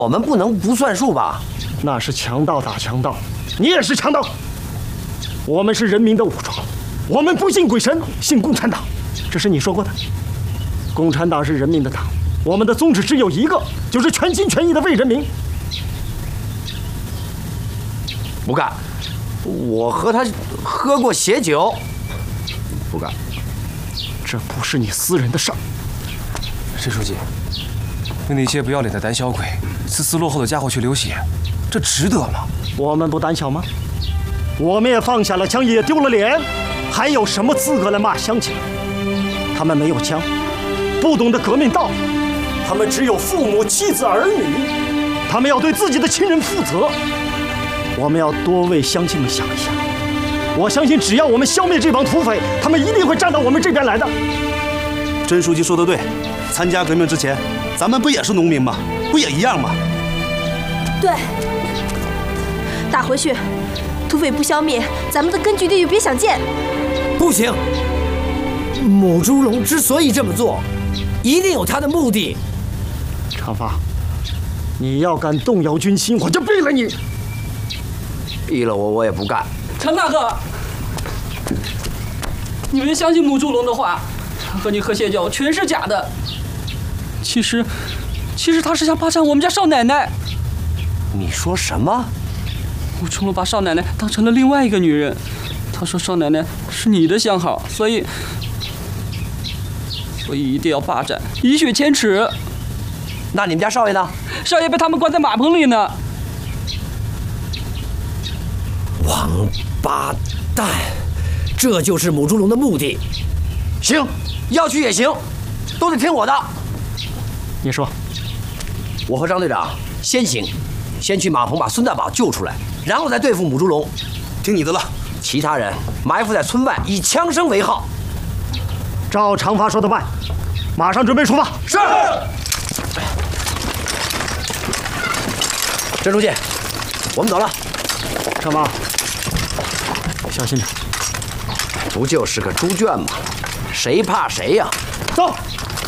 我们不能不算数吧？ 那是强盗打强盗，你也是强盗。我们是人民的武装，我们不信鬼神，信共产党，这是你说过的。共产党是人民的党，我们的宗旨只有一个，就是全心全意的为人民。 不干，我和他喝过血酒，不干。 这不是你私人的事儿。 沈书记，为那些不要脸的胆小鬼、自私落后的家伙去流血，这值得吗？ 我们不胆小吗？我们也放下了枪，也丢了脸，还有什么资格来骂乡亲？他们没有枪，不懂得革命道理，他们只有父母、妻子、儿女，他们要对自己的亲人负责。我们要多为乡亲们想一想。我相信，只要我们消灭这帮土匪，他们一定会站到我们这边来的。 甄书记说得对，参加革命之前，咱们不也是农民吗？不也一样吗？ 对，打回去，土匪不消灭，咱们的根据地就别想见。 不行，母猪笼之所以这么做，一定有他的目的。 长发，你要敢动摇军心，我就毙了你！ 毙了我也不干。 陈大哥，你们相信母猪笼的话，他和你喝血酒全是假的。其实他是想霸占我们家少奶奶。 你说什么？ 母猪笼把少奶奶当成了另外一个女人。他说少奶奶是你的相好，所以一定要霸占，以血牵齿。 那你们家少爷呢？ 少爷被他们关在马棚里呢。 王八蛋，这就是母猪笼的目的。 行，要去也行，都得听我的。 你说， 我和张队长先行，先去马棚把孙大宝救出来，然后再对付母猪笼。 听你的了。 其他人埋伏在村外，以枪声为号。 照长发说的办，马上准备出发。 是。甄书记，我们走了。 长发，小心点。 不就是个猪圈吗？谁怕谁呀？ 走。